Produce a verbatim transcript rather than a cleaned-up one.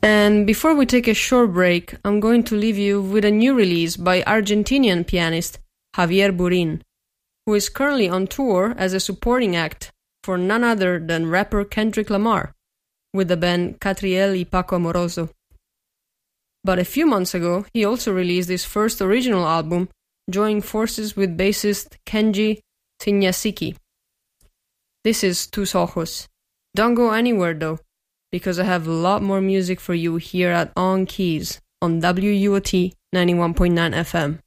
And before we take a short break, I'm going to leave you with a new release by Argentinian pianist Javier Burin, who is currently on tour as a supporting act for none other than rapper Kendrick Lamar, with the band Catriel y Paco Amoroso. But a few months ago, he also released his first original album, joining forces with bassist Kenji Sinyasiki. This is Tus Ojos. Don't go anywhere though, because I have a lot more music for you here at On Keys on W U O T ninety-one point nine F M.